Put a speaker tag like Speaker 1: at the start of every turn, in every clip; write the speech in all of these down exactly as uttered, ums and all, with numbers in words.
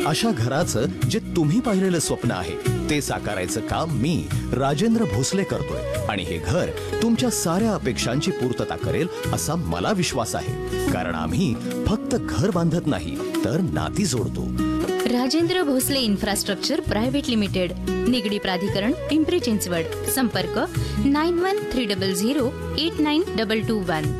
Speaker 1: अशा घराचं जे तुम्ही पाहिलेलं स्वप्न आहे ते साकारायचं काम मी राजेंद्र भोसले करतोय आणि हे घर तुमच्या साऱ्या अपेक्षांची पूर्तता करेल असा मला विश्वास आहे, कारण आम्ही फक्त घर बांधत नाही तर नाती जोडतो.
Speaker 2: Rajendra Bhosale infrastructure private limited, Nigdi प्राधिकरण, पिंपरी चिंचवड. संपर्क nine one three double zero eight nine double two one.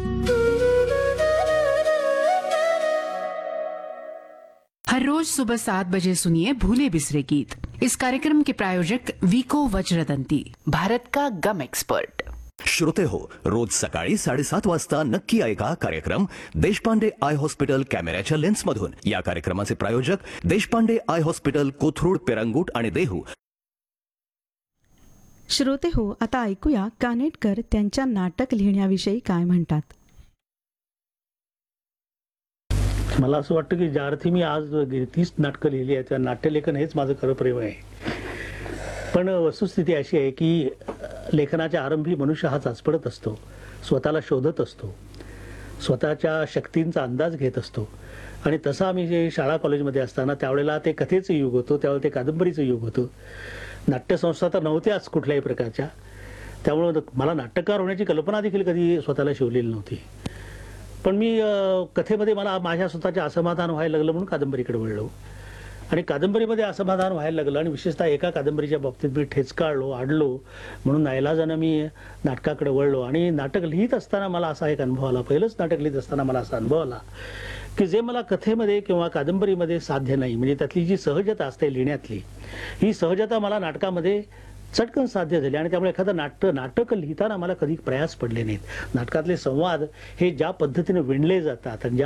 Speaker 3: हर रोज सुबह सात बजे सुनिए भूले बिसरे गीत. इस कार्यक्रम के प्रायोजक विको वज्रदंती, भारत का गम एक्सपर्ट.
Speaker 1: श्रोते हो, रोज सकाळी साडेसात वाजता नक्की ऐका कार्यक्रम देशपांडे आय हॉस्पिटल कॅमेऱ्याच्या लेन्स मधून. या कार्यक्रमाचे प्रायोजक देशपांडे आय हॉस्पिटल, कोथरूड, पेरंगूट आणि देहू.
Speaker 4: श्रोते हो, आता ऐकूया कानेटकर त्यांच्या नाटक लिहिण्याविषयी काय म्हणतात.
Speaker 5: मला असं वाटतं की ज्या अर्थी मी आज तीस नाटकं लिहिली आहेत, त्या नाट्यलेखन हेच माझं खरं प्रेम आहे. पण वस्तुस्थिती अशी आहे की लेखनाच्या आरंभी मनुष्य हा चाचपडत असतो, स्वतःला शोधत असतो, स्वतःच्या शक्तींचा अंदाज घेत असतो. आणि तसं आम्ही जे शाळा कॉलेजमध्ये असताना त्यावेळेला ते कथेचं युग होतं, त्यावेळेला ते कादंबरीचं युग होतं. नाट्यसंस्था तर नव्हत्याच कुठल्याही प्रकारच्या, त्यामुळं मला नाटककार होण्याची कल्पना देखील कधी स्वतःला शिवलेली नव्हती. पण मी कथेमध्ये मला माझ्या स्वतःचे असमाधान व्हायला लागलं म्हणून कादंबरीकडे वळलो. आणि कादंबरीमध्ये असमाधान व्हायला लागलं आणि विशेषतः एका कादंबरीच्या बाबतीत मी ठेचकाळलो, आडलो म्हणून नाईलाजानं मी नाटकाकडे वळलो. आणि नाटक लिहित असताना मला असा एक अनुभव आला, पहिलंच नाटक लिहित असताना मला असा अनुभव आला की जे मला कथेमध्ये किंवा कादंबरीमध्ये साध्य नाही, म्हणजे त्यातली जी सहजता असते लिहिण्यातली, ही सहजता मला नाटकामध्ये चटकन साध्य झाली. आणि त्यामुळे एखादं नाट्य नाटक लिहिताना मला कधी प्रयास पडले नाहीत. नाटकातले संवाद हे ज्या पद्धतीने विणले जातात आणि ज्या